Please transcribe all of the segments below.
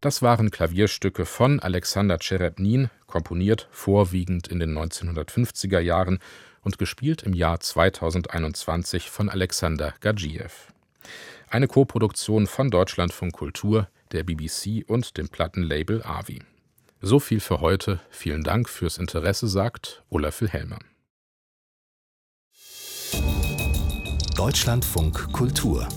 Das waren Klavierstücke von Alexander Tscherebnin, komponiert vorwiegend in den 1950er Jahren und gespielt im Jahr 2021 von Alexander Gadjiew. Eine Koproduktion von Deutschlandfunk Kultur, der BBC und dem Plattenlabel AVI. So viel für heute. Vielen Dank fürs Interesse, sagt Olaf Wilhelmer. Deutschlandfunk Kultur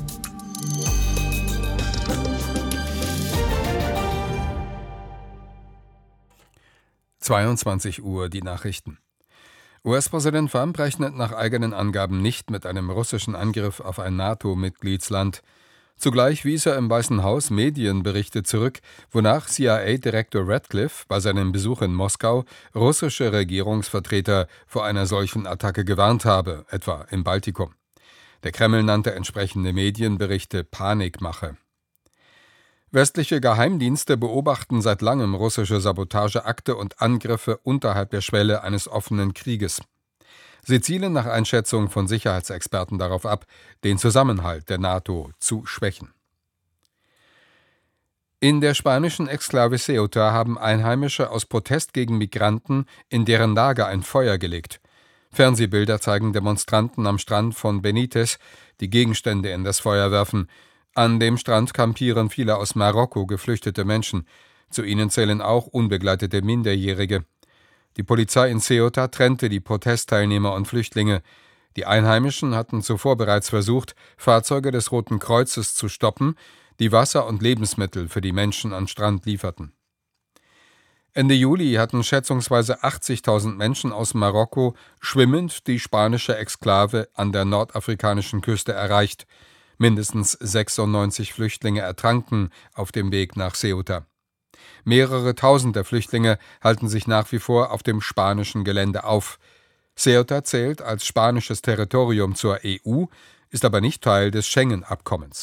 22 Uhr die Nachrichten. US-Präsident Trump rechnet nach eigenen Angaben nicht mit einem russischen Angriff auf ein NATO-Mitgliedsland. Zugleich wies er im Weißen Haus Medienberichte zurück, wonach CIA-Direktor Radcliffe bei seinem Besuch in Moskau russische Regierungsvertreter vor einer solchen Attacke gewarnt habe, etwa im Baltikum. Der Kreml nannte entsprechende Medienberichte Panikmache. Westliche Geheimdienste beobachten seit langem russische Sabotageakte und Angriffe unterhalb der Schwelle eines offenen Krieges. Sie zielen nach Einschätzung von Sicherheitsexperten darauf ab, den Zusammenhalt der NATO zu schwächen. In der spanischen Exklave Ceuta haben Einheimische aus Protest gegen Migranten in deren Lager ein Feuer gelegt. Fernsehbilder zeigen Demonstranten am Strand von Benítez, die Gegenstände in das Feuer werfen. An dem Strand kampieren viele aus Marokko geflüchtete Menschen. Zu ihnen zählen auch unbegleitete Minderjährige. Die Polizei in Ceuta trennte die Protestteilnehmer und Flüchtlinge. Die Einheimischen hatten zuvor bereits versucht, Fahrzeuge des Roten Kreuzes zu stoppen, die Wasser und Lebensmittel für die Menschen am Strand lieferten. Ende Juli hatten schätzungsweise 80.000 Menschen aus Marokko schwimmend die spanische Exklave an der nordafrikanischen Küste erreicht. Mindestens 96 Flüchtlinge ertranken auf dem Weg nach Ceuta. Mehrere Tausend der Flüchtlinge halten sich nach wie vor auf dem spanischen Gelände auf. Ceuta zählt als spanisches Territorium zur EU, ist aber nicht Teil des Schengen-Abkommens.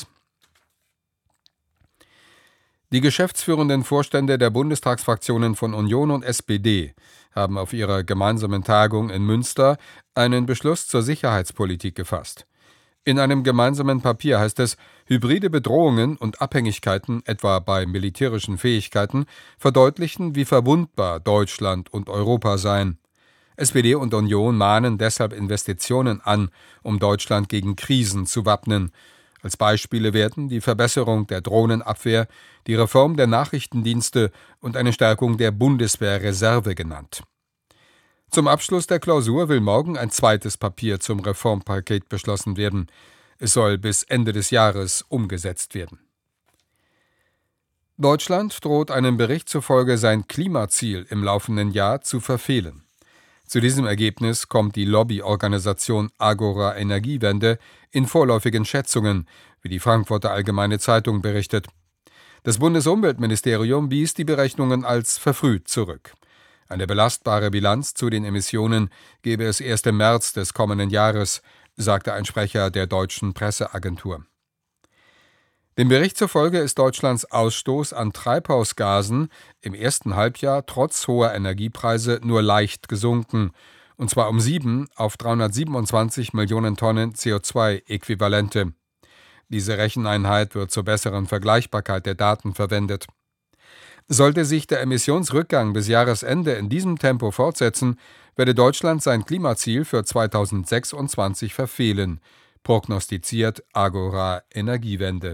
Die geschäftsführenden Vorstände der Bundestagsfraktionen von Union und SPD haben auf ihrer gemeinsamen Tagung in Münster einen Beschluss zur Sicherheitspolitik gefasst. In einem gemeinsamen Papier heißt es, hybride Bedrohungen und Abhängigkeiten, etwa bei militärischen Fähigkeiten, verdeutlichen, wie verwundbar Deutschland und Europa seien. SPD und Union mahnen deshalb Investitionen an, um Deutschland gegen Krisen zu wappnen. Als Beispiele werden die Verbesserung der Drohnenabwehr, die Reform der Nachrichtendienste und eine Stärkung der Bundeswehrreserve genannt. Zum Abschluss der Klausur will morgen ein zweites Papier zum Reformpaket beschlossen werden. Es soll bis Ende des Jahres umgesetzt werden. Deutschland droht einem Bericht zufolge sein Klimaziel im laufenden Jahr zu verfehlen. Zu diesem Ergebnis kommt die Lobbyorganisation Agora Energiewende in vorläufigen Schätzungen, wie die Frankfurter Allgemeine Zeitung berichtet. Das Bundesumweltministerium wies die Berechnungen als verfrüht zurück. Eine belastbare Bilanz zu den Emissionen gebe es erst im März des kommenden Jahres, sagte ein Sprecher der deutschen Presseagentur. Dem Bericht zufolge ist Deutschlands Ausstoß an Treibhausgasen im ersten Halbjahr trotz hoher Energiepreise nur leicht gesunken, und zwar um 7 auf 327 Millionen Tonnen CO2-Äquivalente. Diese Recheneinheit wird zur besseren Vergleichbarkeit der Daten verwendet. Sollte sich der Emissionsrückgang bis Jahresende in diesem Tempo fortsetzen, werde Deutschland sein Klimaziel für 2026 verfehlen, prognostiziert Agora Energiewende.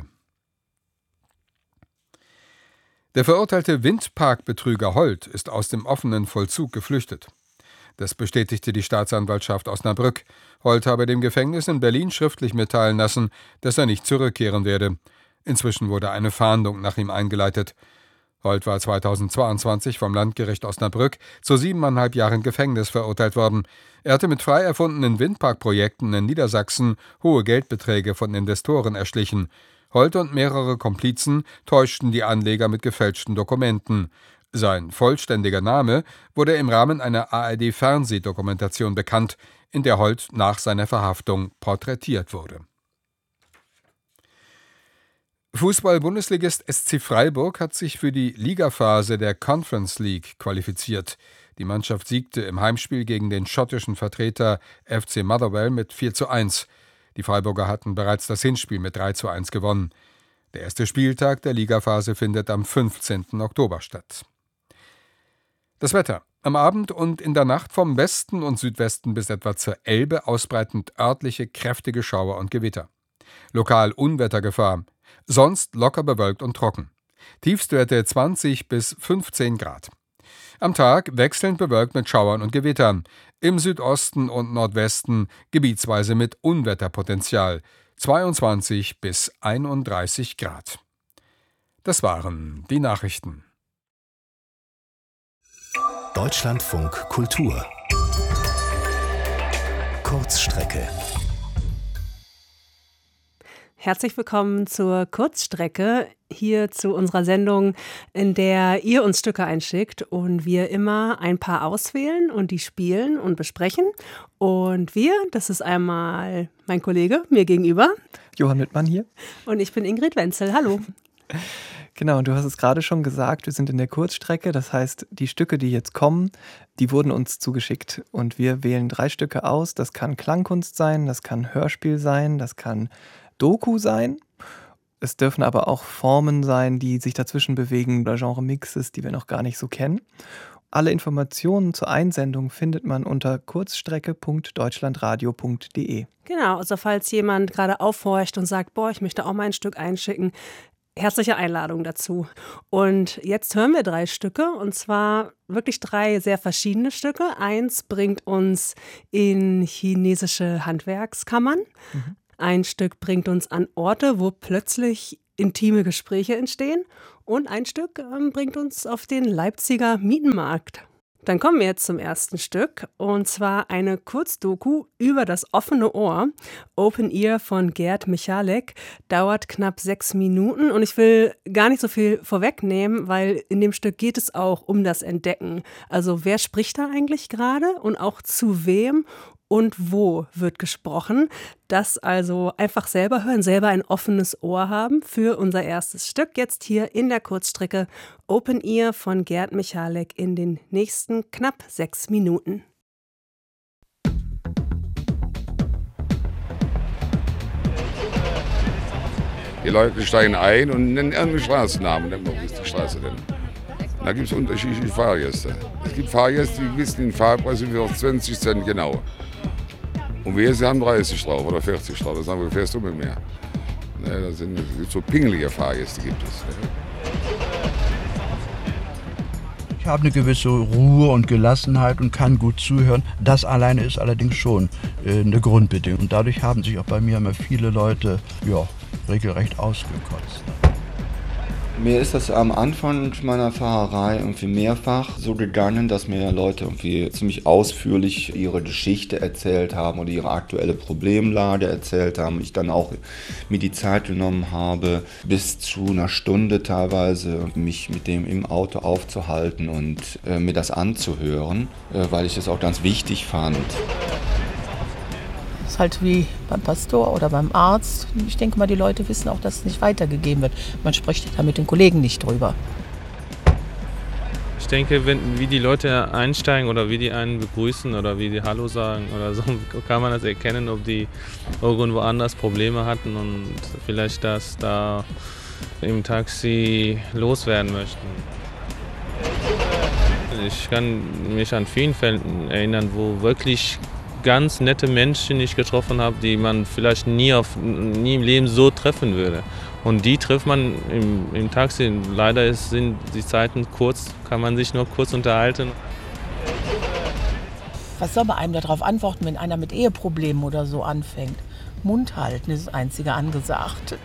Der verurteilte Windparkbetrüger Holt ist aus dem offenen Vollzug geflüchtet. Das bestätigte die Staatsanwaltschaft Osnabrück. Holt habe dem Gefängnis in Berlin schriftlich mitteilen lassen, dass er nicht zurückkehren werde. Inzwischen wurde eine Fahndung nach ihm eingeleitet. Holt war 2022 vom Landgericht Osnabrück zu 7,5 Jahren Gefängnis verurteilt worden. Er hatte mit frei erfundenen Windparkprojekten in Niedersachsen hohe Geldbeträge von Investoren erschlichen. Holt und mehrere Komplizen täuschten die Anleger mit gefälschten Dokumenten. Sein vollständiger Name wurde im Rahmen einer ARD-Fernsehdokumentation bekannt, in der Holt nach seiner Verhaftung porträtiert wurde. Fußball-Bundesligist SC Freiburg hat sich für die Ligaphase der Conference League qualifiziert. Die Mannschaft siegte im Heimspiel gegen den schottischen Vertreter FC Motherwell mit 4:1. Die Freiburger hatten bereits das Hinspiel mit 3:1 gewonnen. Der erste Spieltag der Ligaphase findet am 15. Oktober statt. Das Wetter. Am Abend und in der Nacht vom Westen und Südwesten bis etwa zur Elbe ausbreitend örtliche kräftige Schauer und Gewitter. Lokal Unwettergefahr. Sonst locker bewölkt und trocken. Tiefstwerte 20 bis 15 Grad. Am Tag wechselnd bewölkt mit Schauern und Gewittern. Im Südosten und Nordwesten gebietsweise mit Unwetterpotenzial. 22 bis 31 Grad. Das waren die Nachrichten. Deutschlandfunk Kultur Kurzstrecke. Herzlich willkommen zur Kurzstrecke, hier zu unserer Sendung, in der ihr uns Stücke einschickt und wir immer ein paar auswählen und die spielen und besprechen. Und wir, das ist einmal mein Kollege mir gegenüber. Johann Wittmann hier. Und ich bin Ingrid Wenzel. Hallo. Genau, und du hast es gerade schon gesagt, wir sind in der Kurzstrecke. Das heißt, die Stücke, die jetzt kommen, die wurden uns zugeschickt. Und wir wählen 3 Stücke aus. Das kann Klangkunst sein, das kann Hörspiel sein, das kann Doku sein. Es dürfen aber auch Formen sein, die sich dazwischen bewegen oder Genre-Mixes, die wir noch gar nicht so kennen. Alle Informationen zur Einsendung findet man unter kurzstrecke.deutschlandradio.de. Genau, also falls jemand gerade aufhorcht und sagt, ich möchte auch mal ein Stück einschicken, herzliche Einladung dazu. Und jetzt hören wir 3 Stücke, und zwar wirklich 3 sehr verschiedene Stücke. Eins bringt uns in chinesische Handwerkskammern. Ein Stück bringt uns an Orte, wo plötzlich intime Gespräche entstehen. Und ein Stück bringt uns auf den Leipziger Mietenmarkt. Dann kommen wir jetzt zum ersten Stück, und zwar eine Kurzdoku über das offene Ohr. Open Ear von Gerd Michalek, dauert knapp 6 Minuten, und ich will gar nicht so viel vorwegnehmen, weil in dem Stück geht es auch um das Entdecken. Also wer spricht da eigentlich gerade und auch zu wem und wo wird gesprochen. Das also einfach selber hören, selber ein offenes Ohr haben für unser erstes Stück. Jetzt hier in der Kurzstrecke Open Ear von Gerd Michalek in den nächsten knapp 6 Minuten. Die Leute steigen ein und nennen irgendeinen Straßennamen. Wo ist die Straße denn? Da gibt es unterschiedliche Fahrgäste. Es gibt Fahrgäste, die wissen den Fahrpreis für 20 Cent genau. Und wir haben 30 drauf oder 40 drauf. Da sagen wir, fährst du mit mir? Ne, das sind so pingelige Fahrgäste gibt es. Ne? Ich habe eine gewisse Ruhe und Gelassenheit und kann gut zuhören. Das alleine ist allerdings schon eine Grundbedingung. Und dadurch haben sich auch bei mir immer viele Leute regelrecht ausgekotzt. Mir ist das am Anfang meiner Fahrerei irgendwie mehrfach so gegangen, dass mir Leute irgendwie ziemlich ausführlich ihre Geschichte erzählt haben oder ihre aktuelle Problemlage erzählt haben. Ich dann auch mir die Zeit genommen habe, bis zu einer Stunde teilweise mich mit dem im Auto aufzuhalten und mir das anzuhören, weil ich das auch ganz wichtig fand. Das ist halt wie beim Pastor oder beim Arzt. Ich denke mal, die Leute wissen auch, dass es nicht weitergegeben wird. Man spricht da mit den Kollegen nicht drüber. Ich denke, wie die Leute einsteigen oder wie die einen begrüßen oder wie die Hallo sagen oder so, kann man das erkennen, ob die irgendwo anders Probleme hatten und vielleicht das da im Taxi loswerden möchten. Ich kann mich an vielen Fällen erinnern, wo wirklich ganz nette Menschen ich getroffen habe, die man vielleicht nie im Leben so treffen würde. Und die trifft man im Taxi. Leider sind die Zeiten kurz, kann man sich nur kurz unterhalten. Was soll bei einem darauf antworten, wenn einer mit Eheproblemen oder so anfängt? Mund halten ist das Einzige angesagt.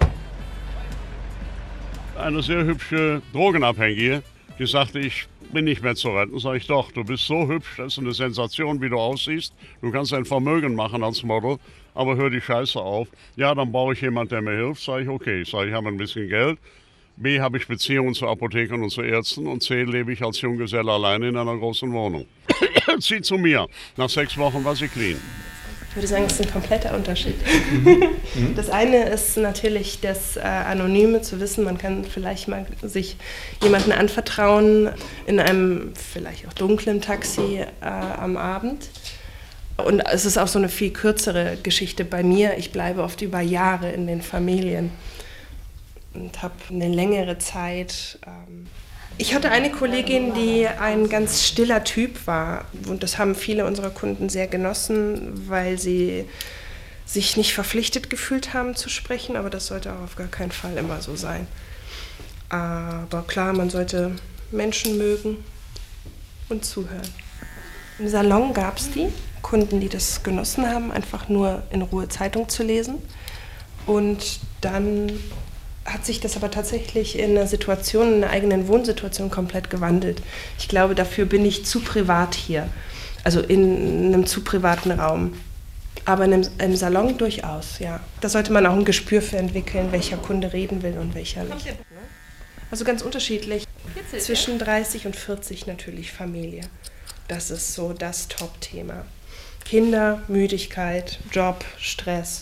Eine sehr hübsche Drogenabhängige, die sagte, ich bin nicht mehr zu retten. Sag ich, doch, du bist so hübsch, das ist eine Sensation, wie du aussiehst. Du kannst ein Vermögen machen als Model, aber hör die Scheiße auf. Ja, dann brauche ich jemanden, der mir hilft. Sag ich, okay. Sag ich, habe ein bisschen Geld. B, habe ich Beziehungen zu Apothekern und zu Ärzten. Und C, lebe ich als Junggeselle alleine in einer großen Wohnung. Zieh zu mir. Nach 6 Wochen war sie clean. Ich würde sagen, es ist ein kompletter Unterschied. Das eine ist natürlich das Anonyme, zu wissen, man kann vielleicht mal sich jemanden anvertrauen in einem vielleicht auch dunklen Taxi am Abend. Und es ist auch so eine viel kürzere Geschichte bei mir. Ich bleibe oft über Jahre in den Familien. und habe eine längere Zeit. Ich hatte eine Kollegin, die ein ganz stiller Typ war und das haben viele unserer Kunden sehr genossen, weil sie sich nicht verpflichtet gefühlt haben zu sprechen, aber das sollte auch auf gar keinen Fall immer so sein. Aber klar, man sollte Menschen mögen und zuhören. Im Salon gab es die Kunden, die das genossen haben, einfach nur in Ruhe Zeitung zu lesen. Und dann hat sich das aber tatsächlich in einer eigenen Wohnsituation komplett gewandelt. Ich glaube, dafür bin ich zu privat hier, also in einem zu privaten Raum. Aber im Salon durchaus, ja. Da sollte man auch ein Gespür für entwickeln, welcher Kunde reden will und welcher nicht. Also ganz unterschiedlich. Zwischen 30 und 40 natürlich Familie. Das ist so das Top-Thema. Kinder, Müdigkeit, Job, Stress,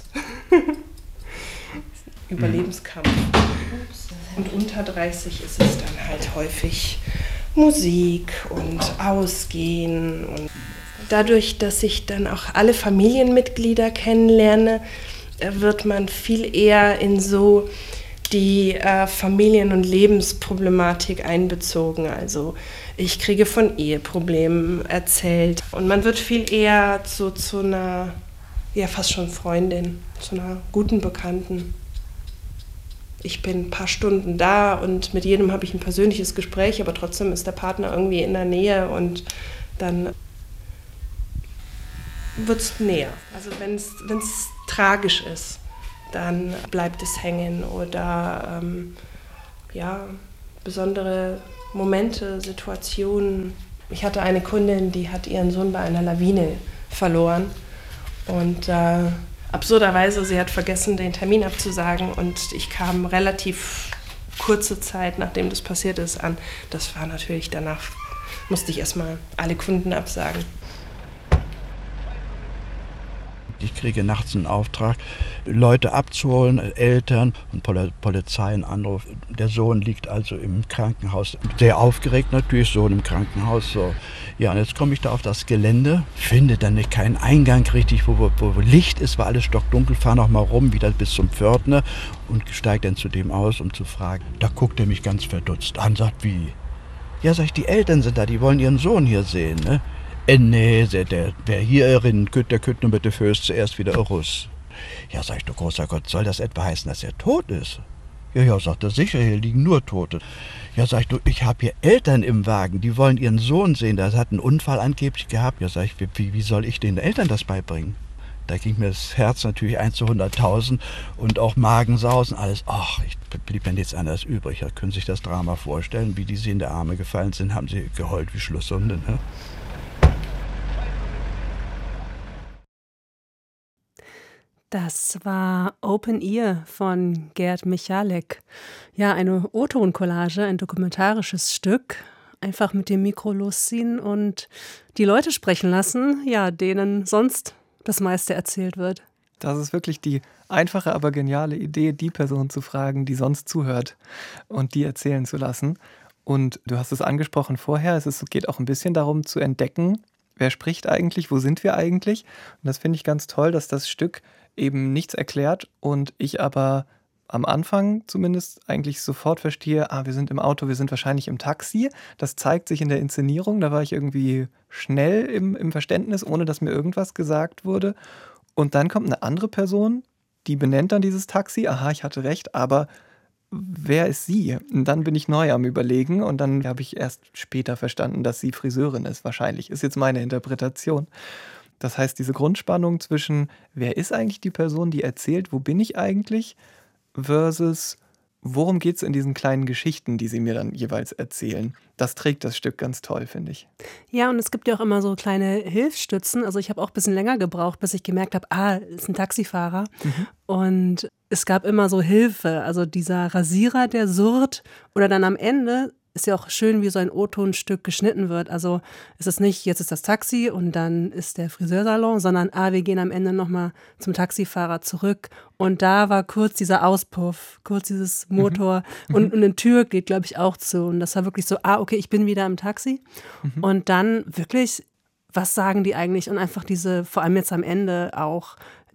Überlebenskampf. Und unter 30 ist es dann halt häufig Musik und Ausgehen. Und dadurch, dass ich dann auch alle Familienmitglieder kennenlerne, wird man viel eher in so die Familien- und Lebensproblematik einbezogen. Also ich kriege von Eheproblemen erzählt und man wird viel eher so zu einer, ja fast schon Freundin, zu einer guten Bekannten. Ich bin ein paar Stunden da und mit jedem habe ich ein persönliches Gespräch, aber trotzdem ist der Partner irgendwie in der Nähe und dann wird es näher. Also wenn es tragisch ist, dann bleibt es hängen oder besondere Momente, Situationen. Ich hatte eine Kundin, die hat ihren Sohn bei einer Lawine verloren und absurderweise, sie hat vergessen, den Termin abzusagen und ich kam relativ kurze Zeit, nachdem das passiert ist, an. Das war natürlich danach, musste ich erstmal alle Kunden absagen. Ich kriege nachts einen Auftrag, Leute abzuholen, Eltern und Polizei, ein Anruf. Der Sohn liegt also im Krankenhaus. Sehr aufgeregt natürlich, Sohn im Krankenhaus. So. Ja, und jetzt komme ich da auf das Gelände, finde dann keinen Eingang richtig, wo Licht ist, war alles stockdunkel, fahre noch mal rum, wieder bis zum Pförtner und steige dann zu dem aus, um zu fragen. Da guckt er mich ganz verdutzt an, sagt, wie? Ja, sag ich, die Eltern sind da, die wollen ihren Sohn hier sehen, ne? Nee, der hier rein, der könnte nur bitte fürs zuerst wieder raus. Ja, sag ich, du großer Gott, soll das etwa heißen, dass er tot ist? Ja, sagt er, sicher, hier liegen nur Tote. Ja, sag ich, du, ich habe hier Eltern im Wagen, die wollen ihren Sohn sehen, der hat einen Unfall angeblich gehabt. Ja, sag ich, wie soll ich den Eltern das beibringen? Da ging mir das Herz natürlich 1 zu 100.000 und auch Magensausen, alles. Ach, ich blieb mir nichts anderes übrig. Ja, können Sie sich das Drama vorstellen, wie die sie in der Arme gefallen sind, haben sie geheult wie Schlusshunde, ne? Das war Open Ear von Gerd Michalek. Ja, eine O-Ton-Collage, ein dokumentarisches Stück. Einfach mit dem Mikro losziehen und die Leute sprechen lassen, ja, denen sonst das meiste erzählt wird. Das ist wirklich die einfache, aber geniale Idee, die Person zu fragen, die sonst zuhört und die erzählen zu lassen. Und du hast es angesprochen vorher, geht auch ein bisschen darum zu entdecken, wer spricht eigentlich, wo sind wir eigentlich? Und das finde ich ganz toll, dass das Stück eben nichts erklärt und ich aber am Anfang zumindest eigentlich sofort verstehe, wir sind im Auto, wir sind wahrscheinlich im Taxi. Das zeigt sich in der Inszenierung, da war ich irgendwie schnell im Verständnis, ohne dass mir irgendwas gesagt wurde. Und dann kommt eine andere Person, die benennt dann dieses Taxi, ich hatte recht, aber wer ist sie? Und dann bin ich neu am Überlegen und dann habe ich erst später verstanden, dass sie Friseurin ist, wahrscheinlich. Ist jetzt meine Interpretation. Das heißt, diese Grundspannung zwischen, wer ist eigentlich die Person, die erzählt, wo bin ich eigentlich, versus, worum geht es in diesen kleinen Geschichten, die sie mir dann jeweils erzählen. Das trägt das Stück ganz toll, finde ich. Ja, und es gibt ja auch immer so kleine Hilfsstützen. Also ich habe auch ein bisschen länger gebraucht, bis ich gemerkt habe, ist ein Taxifahrer. Und es gab immer so Hilfe. Also dieser Rasierer, der surrt oder dann am Ende ist ja auch schön, wie so ein O-Tonstück geschnitten wird. Also ist es nicht, jetzt ist das Taxi und dann ist der Friseursalon, sondern wir gehen am Ende nochmal zum Taxifahrer zurück. Und da war kurz dieser Auspuff, kurz dieses Motor und eine Tür geht, glaube ich, auch zu. Und das war wirklich so, okay, ich bin wieder im Taxi. Und dann wirklich, was sagen die eigentlich? Und einfach vor allem jetzt am Ende auch,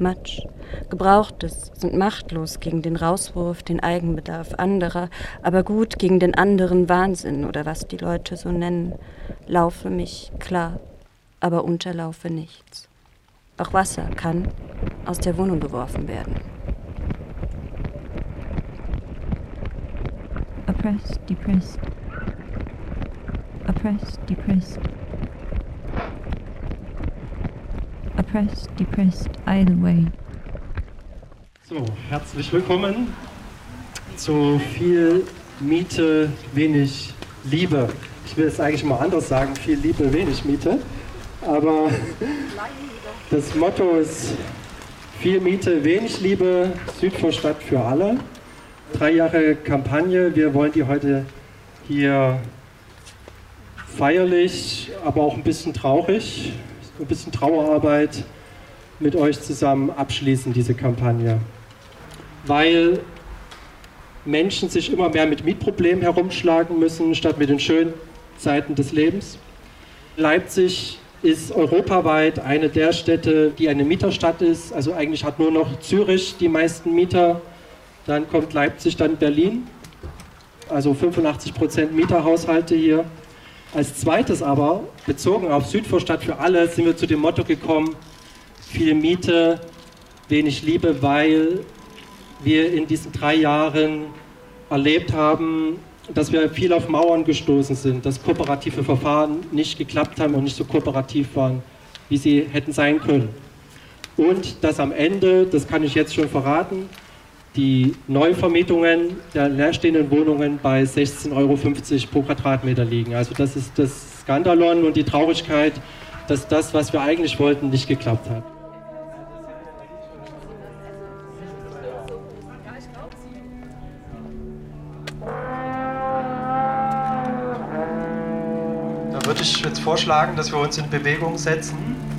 Matsch. Gebrauchtes sind machtlos gegen den Rauswurf, den Eigenbedarf anderer, aber gut gegen den anderen Wahnsinn oder was die Leute so nennen. Laufe mich, klar, aber unterlaufe nichts. Auch Wasser kann aus der Wohnung geworfen werden. Oppressed, depressed. Oppressed, depressed. Oppressed, depressed, either way. So, herzlich willkommen zu viel Miete, wenig Liebe. Ich will es eigentlich mal anders sagen, viel Liebe, wenig Miete. Aber das Motto ist viel Miete, wenig Liebe, Südvorstadt für alle. 3 Jahre Kampagne, wir wollen die heute hier feierlich, aber auch ein bisschen traurig, ein bisschen Trauerarbeit mit euch zusammen abschließen, diese Kampagne. Weil Menschen sich immer mehr mit Mietproblemen herumschlagen müssen, statt mit den schönen Seiten des Lebens. Leipzig ist europaweit eine der Städte, die eine Mieterstadt ist. Also eigentlich hat nur noch Zürich die meisten Mieter. Dann kommt Leipzig, dann Berlin. Also 85% Mieterhaushalte hier. Als zweites aber, bezogen auf Südvorstadt für alle, sind wir zu dem Motto gekommen, viel Miete, wenig Liebe, weil wir in diesen 3 Jahren erlebt haben, dass wir viel auf Mauern gestoßen sind, dass kooperative Verfahren nicht geklappt haben und nicht so kooperativ waren, wie sie hätten sein können. Und dass am Ende, das kann ich jetzt schon verraten, die Neuvermietungen der leerstehenden Wohnungen bei 16,50 € pro Quadratmeter liegen. Also das ist das Skandalon und die Traurigkeit, dass das, was wir eigentlich wollten, nicht geklappt hat. Da würde ich jetzt vorschlagen, dass wir uns in Bewegung setzen.